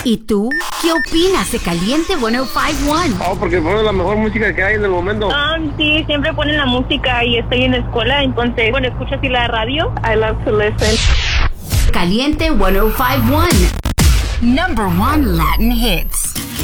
¿Y tú? ¿Qué opinas de Caliente 105.1? Oh, porque fue la mejor música que hay en el momento. Sí, siempre ponen la música y estoy en la escuela, entonces, bueno, escucho así la radio. I love to listen. Caliente 105.1. Number 1 Latin hits.